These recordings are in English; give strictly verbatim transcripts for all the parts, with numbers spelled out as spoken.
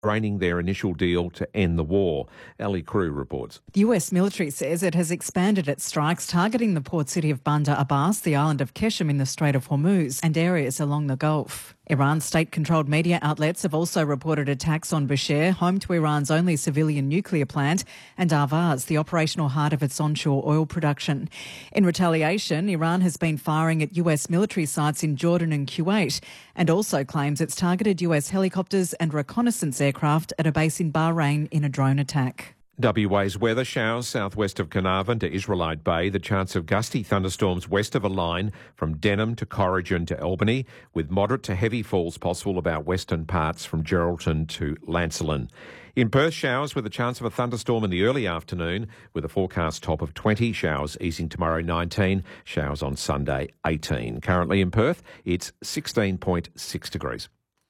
restraining their initial deal to end the war. Ali Crew reports. The U S military says it has expanded its strikes targeting the port city of Bandar Abbas, the island of Qeshm in the Strait of Hormuz, and areas along the Gulf. Iran's state-controlled media outlets have also reported attacks on Bushehr, home to Iran's only civilian nuclear plant, and Ahvaz, the operational heart of its onshore oil production. In retaliation, Iran has been firing at U S military sites in Jordan and Kuwait, and also claims it's targeted U S helicopters and reconnaissance aircraft at a base in Bahrain in a drone attack. W A's weather: showers southwest of Carnarvon to Israelite Bay. The chance of gusty thunderstorms west of a line from Denham to Corrigan to Albany, with moderate to heavy falls possible about western parts from Geraldton to Lancelin. In Perth, showers with a chance of a thunderstorm in the early afternoon, with a forecast top of twenty. Showers easing tomorrow, nineteen. Showers on Sunday, eighteen. Currently in Perth, it's sixteen point six degrees.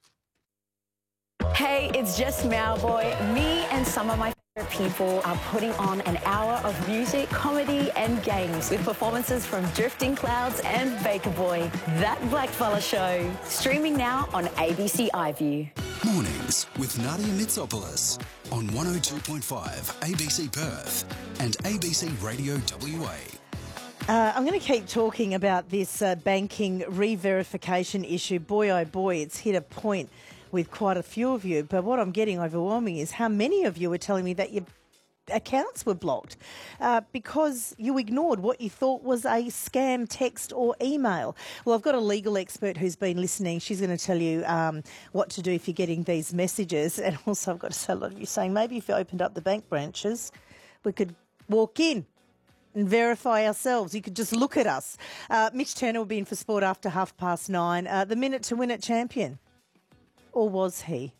Hey, it's just Mowboy. Me and some of my favorite people are putting on an hour of music, comedy and games with performances from Drifting Clouds and Baker Boy. That Blackfella Show. Streaming now on A B C iView. Mornings with Nadia Mitsopoulos on one oh two point five A B C Perth and A B C Radio W A. Uh, I'm going to keep talking about this uh, banking re-verification issue. Boy, oh boy, it's hit a point with quite a few of you. But what I'm getting overwhelming is how many of you are telling me that your accounts were blocked uh, because you ignored what you thought was a scam text or email. Well, I've got a legal expert who's been listening. She's going to tell you um, what to do if you're getting these messages. And also I've got to say, a lot of you saying maybe if you opened up the bank branches, we could walk in and verify ourselves. You could just look at us. Uh, Mitch Turner will be in for sport after half past nine. Uh, the minute to win it champion. Or was he?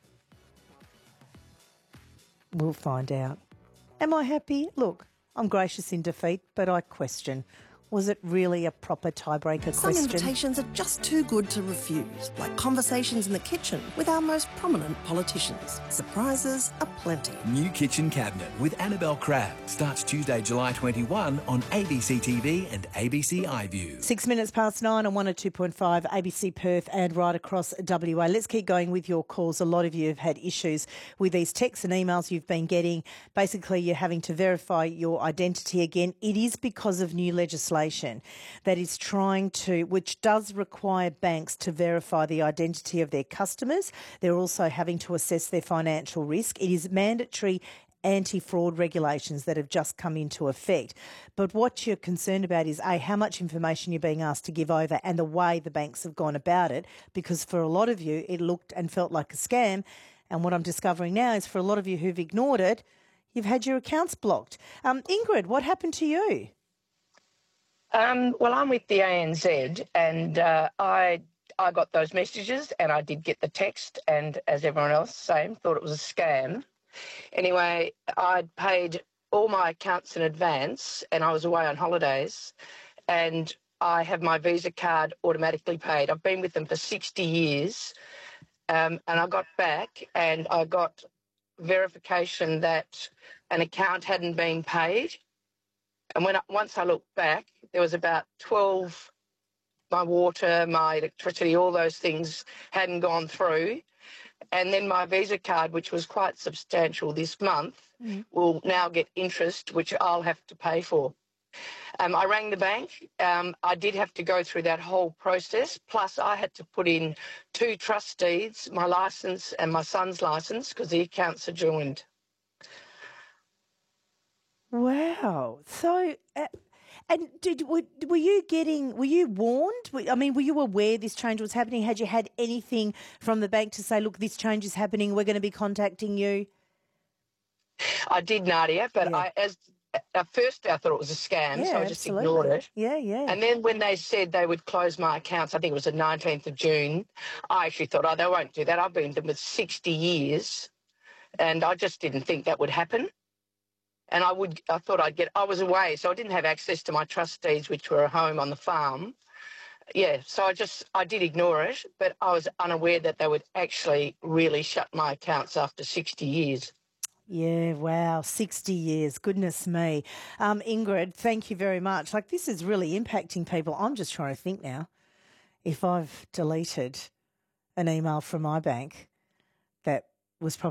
We'll find out. Am I happy? Look, I'm gracious in defeat, but I question. Was it really a proper tiebreaker Some question? invitations are just too good to refuse, like conversations in the kitchen with our most prominent politicians. Surprises aplenty. New Kitchen Cabinet with Annabelle Crabb starts Tuesday, July twenty-first on A B C T V and A B C iView. Six minutes past nine on one oh two point five A B C Perth and right across W A. Let's keep going with your calls. A lot of you have had issues with these texts and emails you've been getting. Basically, you're having to verify your identity again. It is because of new legislation that is trying to, which does require banks to verify the identity of their customers. They're also having to assess their financial risk. It is mandatory anti-fraud regulations that have just come into effect. But what you're concerned about is, A, how much information you're being asked to give over and the way the banks have gone about it, because for a lot of you, it looked and felt like a scam. And what I'm discovering now is for a lot of you who've ignored it, you've had your accounts blocked. Um, Ingrid, what happened to you? Um, well, I'm with the A N Z, and uh, I I got those messages, and I did get the text, and as everyone else, same, thought it was a scam. Anyway, I'd paid all my accounts in advance, and I was away on holidays, and I have my Visa card automatically paid. I've been with them for sixty years, um, and I got back, and I got verification that an account hadn't been paid. And when I, once I looked back, there was about twelve, my water, my electricity, all those things hadn't gone through. And then my Visa card, which was quite substantial this month, mm. will now get interest, which I'll have to pay for. Um, I rang the bank. Um, I did have to go through that whole process. Plus, I had to put in two trust deeds, my licence and my son's licence, because the accounts are joined. Wow. So, uh, and did were, were you getting, were you warned? I mean, were you aware this change was happening? Had you had anything from the bank to say, look, this change is happening, we're going to be contacting you? I did, Nadia, but yeah. I, as at first I thought it was a scam, yeah, so I just absolutely. ignored it. Yeah, yeah. And then when they said they would close my accounts, I think it was the nineteenth of June, I actually thought, oh, they won't do that. I've been with them for sixty years, and I just didn't think that would happen. And I would, I thought I'd get, I was away, so I didn't have access to my trust deeds, which were at home on the farm. Yeah, so I just, I did ignore it, but I was unaware that they would actually really shut my accounts after sixty years. Yeah, wow, sixty years, goodness me. Um, Ingrid, thank you very much. Like, this is really impacting people. I'm just trying to think now, if I've deleted an email from my bank that was probably